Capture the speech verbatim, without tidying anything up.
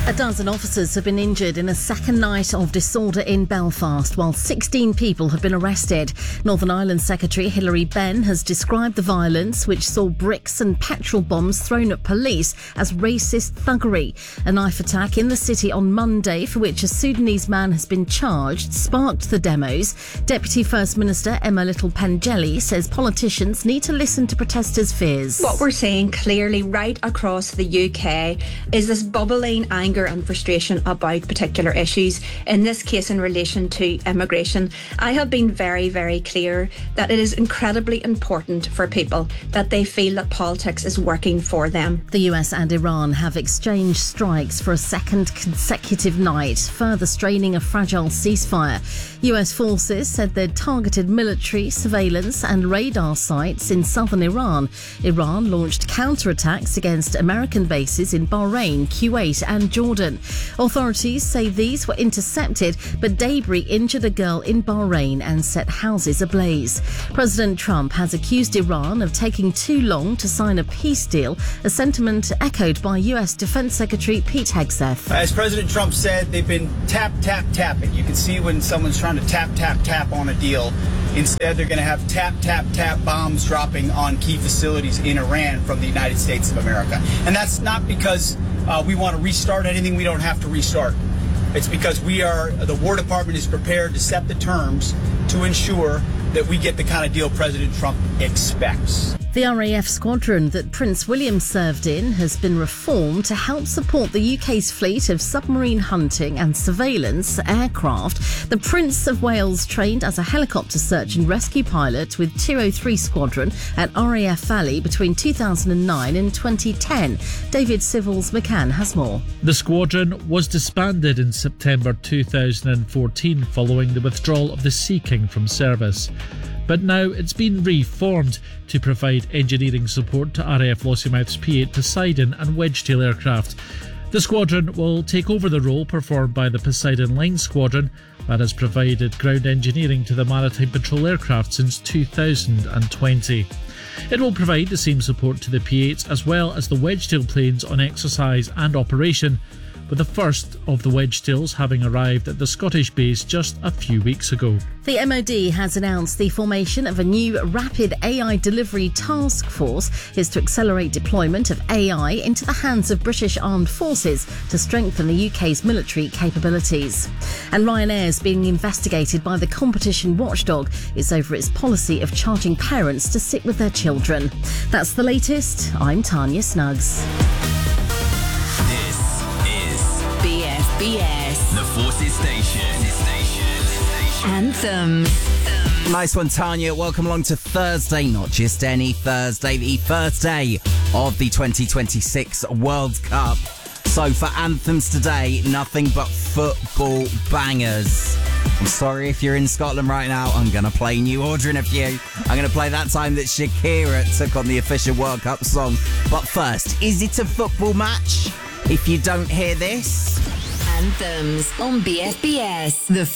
A dozen officers have been injured in a second night of disorder in Belfast, while sixteen people have been arrested. Northern Ireland Secretary Hilary Benn has described the violence, which saw bricks and petrol bombs thrown at police, as racist thuggery. A knife attack in the city on Monday, for which a Sudanese man has been charged, sparked the demos. Deputy First Minister Emma Little-Pengelly says politicians need to listen to protesters' fears. What we're seeing clearly right across the U K is this bubbling anger and frustration about particular issues, in this case in relation to immigration. I have been very, very clear that it is incredibly important for people that they feel that politics is working for them. The U S and Iran have exchanged strikes for a second consecutive night, further straining a fragile ceasefire. U S forces said they'd targeted military, surveillance and radar sites in southern Iran. Iran launched counterattacks against American bases in Bahrain, Kuwait and Jordan. Authorities say these were intercepted, but debris injured a girl in Bahrain and set houses ablaze. President Trump has accused Iran of taking too long to sign a peace deal, a sentiment echoed by U S Defense Secretary Pete Hegseth. As President Trump said, they've been tap, tap, tapping. You can see when someone's trying to tap, tap, tap on a deal. Instead, they're going to have tap, tap, tap bombs dropping on key facilities in Iran from the United States of America. And that's not because uh, we want to restart anything we don't have to restart. It's because we are, the War Department is prepared to set the terms to ensure that we get the kind of deal President Trump expects. The R A F squadron that Prince William served in has been reformed to help support the U K's fleet of submarine hunting and surveillance aircraft. The Prince of Wales trained as a helicopter search and rescue pilot with two oh three Squadron at R A F Valley between two thousand nine and twenty ten. David Civils McCann has more. The squadron was disbanded in September two thousand fourteen following the withdrawal of the Sea King from service. But now it's been reformed to provide engineering support to R A F Lossiemouth's P eight Poseidon and Wedgetail aircraft. The squadron will take over the role performed by the Poseidon Line Squadron that has provided ground engineering to the Maritime Patrol aircraft since two thousand twenty. It will provide the same support to the P eights as well as the Wedgetail planes on exercise and operation, with the first of the Wedgetails having arrived at the Scottish base just a few weeks ago. The M O D has announced the formation of a new Rapid A I Delivery Task Force is to accelerate deployment of A I into the hands of British Armed Forces to strengthen the U K's military capabilities. And Ryanair is being investigated by the competition watchdog. It's over its policy of charging parents to sit with their children. That's the latest. I'm Tanya Snuggs. B F B S, the Forces Station. Anthems. Nice one, Tanya. Welcome along to Thursday, not just any Thursday, the first day of the twenty twenty-six World Cup. So for Anthems today, nothing but football bangers. I'm sorry if you're in Scotland right now, I'm going to play New Order in a few. I'm going to play that time that Shakira took on the official World Cup song. But first, is it a football match? If you don't hear this... Anthems on B F B S, the